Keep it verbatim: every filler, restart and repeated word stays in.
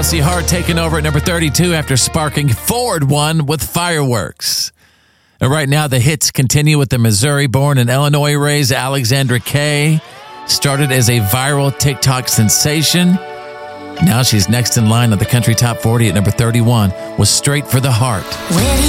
Kelsey Hart taking over at number thirty-two after sparking forward one with Fireworks. And right now, the hits continue with the Missouri-born and Illinois-raised Alexandra Kay. Started as a viral TikTok sensation. Now she's next in line on the Country Top forty at number thirty-one with Straight for the Heart.